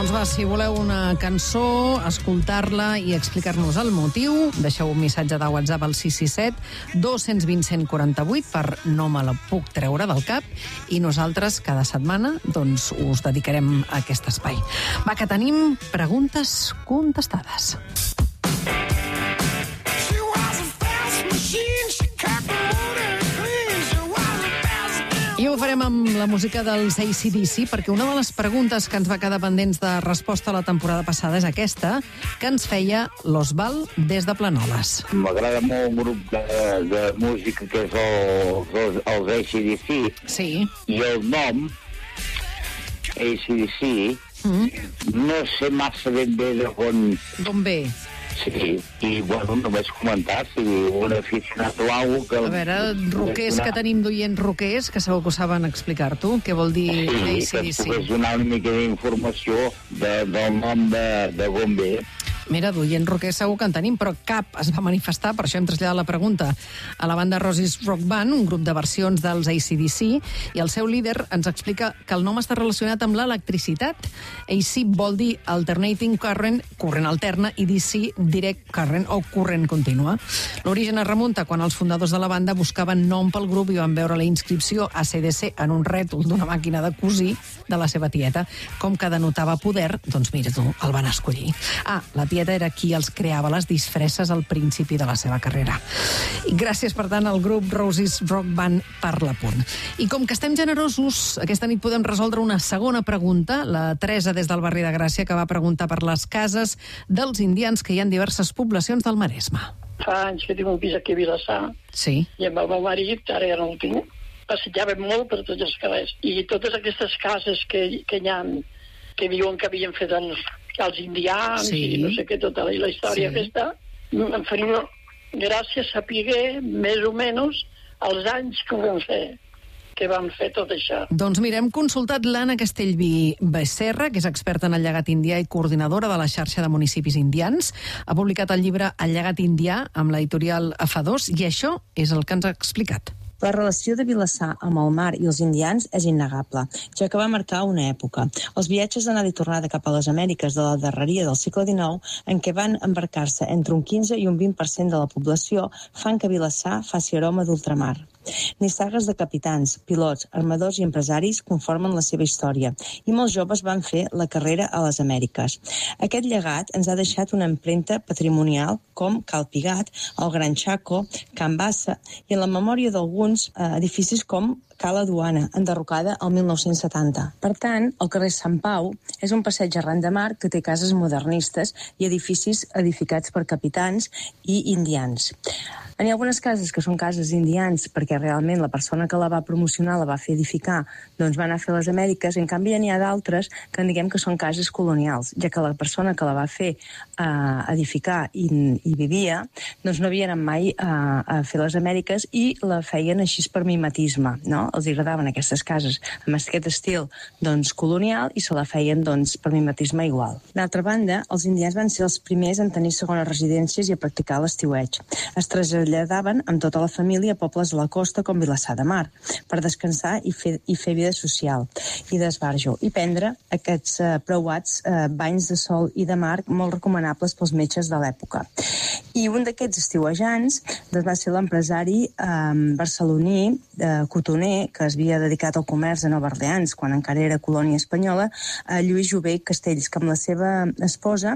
Doncs va, si voleu una cançó, escoltar-la i explicar-nos el motiu, deixeu un missatge de WhatsApp al 667 220 148 per no me la puc treure del cap i nosaltres cada setmana doncs us dedicarem a aquest espai. Va, que tenim preguntes contestades. I ho farem amb la música dels AC/DC, perquè una de les preguntes que ens va quedar pendents de resposta a la temporada passada és aquesta, que ens feia l'Osval des de Planoles. M'agrada molt un grup de música que és els AC/DC. Sí. I el nom, AC/DC, no sé massa ben bé d'on ve. Sí, i bueno, només comentar si un aficionat o alguna que... A veure, roquers que tenim d'oients roquers, que segur que ho saben explicar-t'ho, què vol dir AC/DC. Sí, que pogués donar una mica d'informació del nom de on ve. Mira, d'oients roquers segur que en tenim, però cap es va manifestar, per això hem traslladat la pregunta a la banda Rosie's Rock Band, un grup de versions dels AC/DC, i el seu líder ens explica que el nom està relacionat amb l'electricitat. AC vol dir alternating current, corrent alterna, i DC direct current o corrent contínua. L'origen es remunta quan els fundadors de la banda buscaven nom pel grup i van veure la inscripció AC/DC en un rètol d'una màquina de cosir de la seva tieta. Com que denotava poder, doncs mira tu, el van escollir. La tieta era qui els creava les disfresses al principi de la seva carrera. I gràcies, per tant, al grup Rosie's Rock Band per l'apunt. I com que estem generosos, aquesta nit podem resoldre una segona pregunta. La Teresa, des del barri de Gràcia, que va preguntar per les cases dels indians que hi ha en diverses poblacions del Maresme. Fa anys que tinc un pis aquí a Vilassar. Sí. I amb el meu marit, ara ja no el tinc, passejàvem molt per tots els carrers. I totes aquestes cases que hi ha, que diuen que havien fet els indians, sí, i no sé què, tota la història aquesta, em faria gràcia saber més o menys els anys que ho vam fer, que vam fer tot això. Doncs mira, hem consultat l'Anna Castellví Becerra, que és experta en el llegat indià i coordinadora de la xarxa de municipis indians. Ha publicat el llibre El llegat indià amb l'editorial F2 i això és el que ens ha explicat. La relació de Vilassar amb el mar i els indians és innegable, ja que va marcar una època. Els viatges d'anada i tornada cap a les Amèriques de la darreria del segle XIX, en què van embarcar-se entre un 15 i un 20% de la població, fan que Vilassar faci aroma d'ultramar. Nissagues de capitans, pilots, armadors i empresaris conformen la seva història i molts joves van fer la carrera a les Amèriques. Aquest llegat ens ha deixat una empremta patrimonial com Cal Pigat, el Gran Chaco, Can Bassa i en la memòria d'alguns edificis com Cala Duana, enderrocada el 1970. Per tant, el carrer Sant Pau és un passeig arran de mar que té cases modernistes i edificis edificats per capitans i indians. Hi ha algunes cases que són cases indians perquè realment la persona que la va promocionar, la va fer edificar, doncs va anar a fer les Amèriques. En canvi, n'hi ha d'altres que diguem que són cases colonials, ja que la persona que la va fer edificar i vivia, doncs no havien anat mai a fer les Amèriques i la feien així per mimetisme, no? Els agradaven aquestes cases amb aquest estil doncs, colonial i se la feien doncs, per mimetisme igual. D'altra banda, els indians van ser els primers en tenir segones residències i a practicar l'estiueig. Es traslladaven amb tota la família a pobles de la costa com Vilassar de Mar per descansar i fer vida social i d'esbarjo i prendre aquests preuats banys de sol i de mar molt recomanables pels metges de l'època. I un d'aquests estiuejants doncs, va ser l'empresari barceloní cotoner que es havia dedicat al comerç a Nova Orleans quan encara era colònia espanyola, Lluís Jové Castells, que amb la seva esposa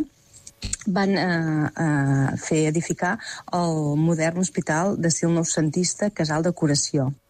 van fer edificar el modern hospital d'estil noucentista Casal de Curació.